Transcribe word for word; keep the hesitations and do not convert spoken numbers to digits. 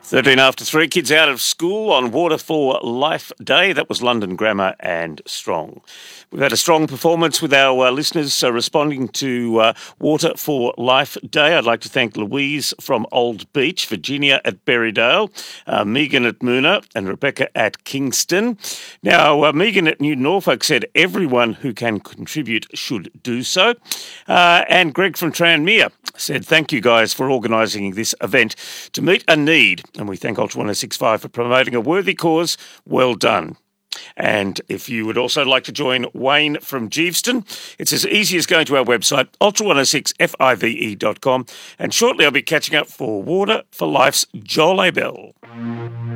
thirteen after three, kids out of school on Water for Life Day. That was London Grammar and Strong. We've had a strong performance with our uh, listeners uh, responding to uh, Water for Life Day. I'd like to thank Louise from Old Beach, Virginia at Berrydale, uh, Megan at Moona and Rebecca at Kingston. Now, uh, Megan at New Norfolk said everyone who can contribute should do so. Uh, and Greg from Tranmere said thank you guys for organising this event to meet a need. And we thank Ultra one oh six point five for promoting a worthy cause. Well done. And if you would also like to join Wayne from Geeveston, it's as easy as going to our website, ultra one oh six five e dot com. And shortly I'll be catching up for Water for Life's Joel Abel.